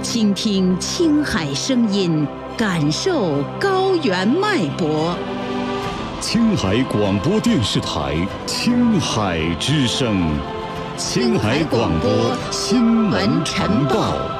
倾听青海声音，感受高原脉搏。 青海广播电视台青海之声，青海广播新闻晨报。